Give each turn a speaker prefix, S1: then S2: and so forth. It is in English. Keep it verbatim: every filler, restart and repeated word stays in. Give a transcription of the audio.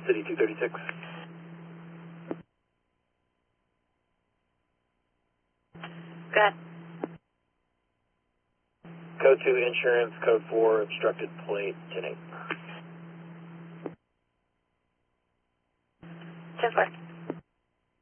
S1: City two thirty-six.
S2: Go ahead.
S1: Code two insurance, code four obstructed plate, ten eight.
S2: ten four.